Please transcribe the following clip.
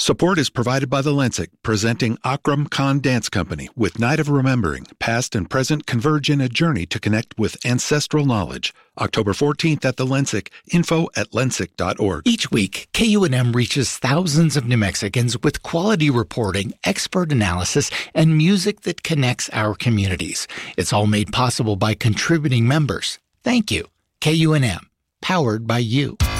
Support is provided by the Lensic, presenting Akram Khan Dance Company with Night of Remembering. Past and present converge in a journey to connect with ancestral knowledge. October 14th at the Lensic, info@lensic.org. Each week, KUNM reaches thousands of New Mexicans with quality reporting, expert analysis, and music that connects our communities. It's all made possible by contributing members. Thank you. KUNM, powered by you.